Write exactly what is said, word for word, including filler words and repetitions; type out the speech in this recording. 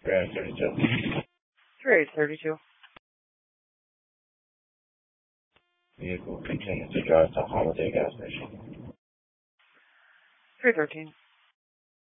three thirty-two. three thirty-two. Vehicle continues to drive to Holiday gas station. three thirteen.